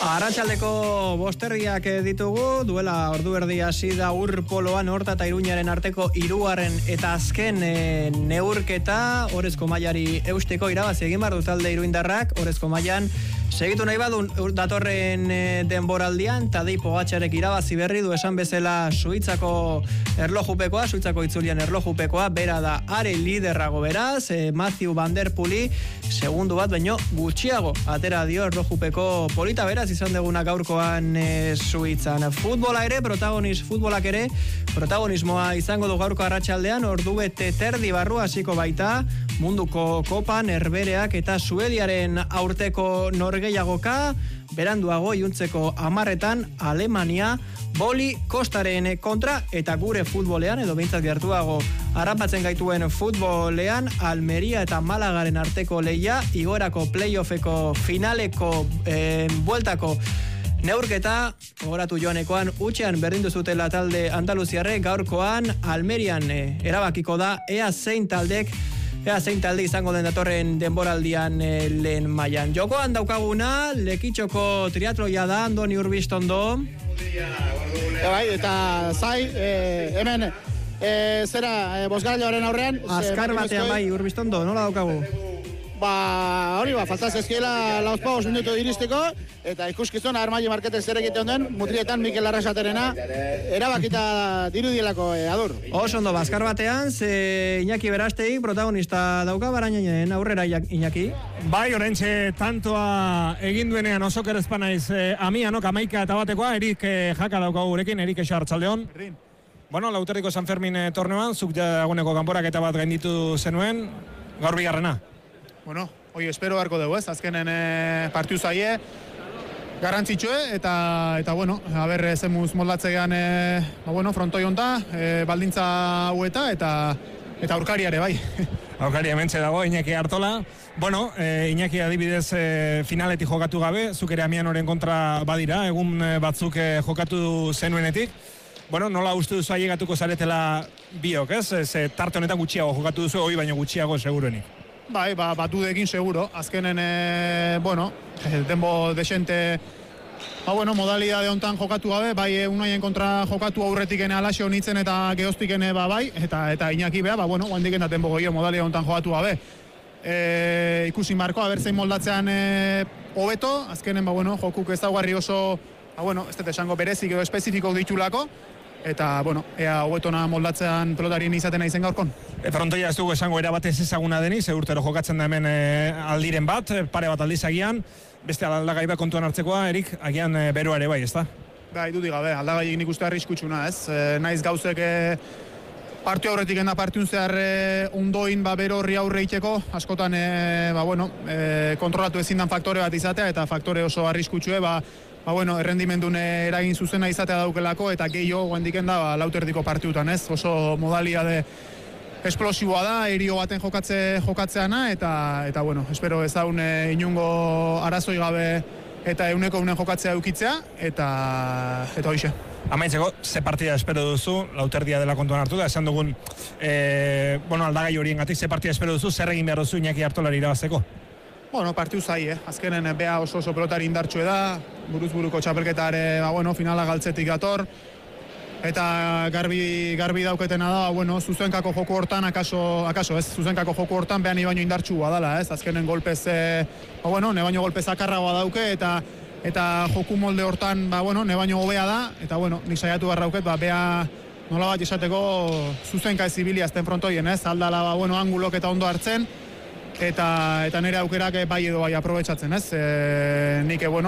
Arratsaldeko bosterdiak ditugu, duela ordu erdi hasi da Urpoloan Horta eta Iruñaren arteko hirugarren eta azken neurketa, Orezko mailari eusteko irabazi egin behar du talde iruindarrak, Orezko mailan segitu nahi badu datorren denboraldian, Tadei Pogačarek irabazi berri du esan bezala Suitzako erlojupekoa, Suitzako itzulian erlojupekoa, bera da are liderrago beraz, Matthew Van Der Poeli segundu bat baino gutxiago atera dio erlojupeko polita beraz izan deguna gaurkoan Suitzan. Futbolak ere protagonismoa izango du gaurko arratsaldean, ordubete terdi barru hasiko baita munduko kopan Herbereak eta Suediaren aurteko norgehiagoka, beranduago iluntzeko 10etan Alemania boli Kostaren kontra, eta gure futbolean edo behintzat gertuago harrapatzen gaituen futbolean Almeria eta Malagaren arteko lehia, igorako playoffeko finaleko bueltako neurketa, gogoratu joanekoan utxean berdindu zutela talde andaluziarrek, gaurkoan Almerian erabakiko da ea zein talde izango den datorren denboraldian lehen mailan. Jokoan daukaguna Lekitxoko triatloia da, Andoni Urbistondo. Eta zai, hemen bosgarailoaren aurrean azkar batean bai, Urbistondo, nola daukagu? Hori faltaz ezkiela lauzpagos minutu iristeko, eta ikuskizun Armaio Marketek zer egiten den, mutrietan Mikel Arrasaterena erabakita dirudielako adur. Oso ondo, azkar batean, Iñaki Berasteik protagonista dauka barainen aurrera Iñaki. Bai, orentxe tantoa egin duenean oso kerezpanaiz amianok, 11 eta batekoa, Erik Jaka daukagu gurekin, Erik Eixo Arratsaldeon. Bueno, Lauterriko San Fermin torneoan, zuk jaguneko kanporak eta bat gainditu zenuen, gaur bigarrena. Bueno, hoi espero beharko dugu, azkenen partiu zaie, garrantzitsue, eta bueno, haber zemuz moldatzean, frontoi honta, baldintza haueta, eta aurkariare bai. Aurkari hementxe dago, Iñaki Artola. Bueno, Iñaki adibidez finaletik jokatu gabe, zuk ere Amianoren kontra badira, egun batzuk jokatu zenuenetik. Bueno, nola uste duzu ailegatuko zaretela biok, ez? Ze tarte honetan gutxiago jokatu duzu, hoi baino gutxiago seguruenik. Bai, batudekin seguro, azkenen, denbo desente, modalidade hontan jokatu gabe, bai unaien kontra jokatu aurretikene alaxe honitzen eta gehoztikene bai, eta Iñaki beha, guandiken da denbo goio modalidade hontan jokatu gabe. Ikusi marko, abertzein moldatzean hobeto, azkenen, jokuk ez daugarri oso, ez dut esango berezik edo espezifiko ditulako, eta, ea hobetona moldatzean pelotarien izaten izen gaurkon. Frontoia ez dugu esango erabatez ezaguna deniz, urtero jokatzen da hemen aldiren bat, pare bat aldiz agian, beste aldagai bat kontuan hartzekoa, Erik, agian beroa ere bai, ez da? Bai, dudik gabe, aldagai nik uste arriskutsuna, ez? Naiz gauzek partiu aurretik enda partiun zehar ondoin bero horri aurre iteko, askotan, kontrolatu ezindan faktore bat izatea, eta faktore oso arriskutsue, errendimendun eragin zuzena izatea daukelako, eta gehiago guendiken da lauterdiko partiutan, ez? Oso modalidade esplosiboa da, erio baten jokatzeana, eta espero ez daun inungo arazoi gabe eta euneko jokatzea eukitzea, eta hoxe. Amaitzeko, ze partida espero duzu, lauterdia dela kontuan hartu da, esan dugun, aldagai horien gatik, ze partida espero duzu, zer egin behar duzu Iñaki Artolari irabazteko? Partiu zai, azkenen beha oso pelotari indartxue da, buruz-buruko txapelketare, finala galtzetik gator, eta garbi dauketena da, zuzenkako joku hortan, akaso ez, zuzenkako joku hortan behan baino indartxua dala, ez, azkenen golpez, ne baino golpez akarragoa dauke, eta joku molde hortan, ne baino hobea da, eta, nik saiatu barra dauket, beha nola bat esateko zuzenka ez zibilia azten frontoien, ez, aldala, angulok eta ondo hartzen, eta nire aukerak bai edo bai aprobetsatzen, ez? Nik,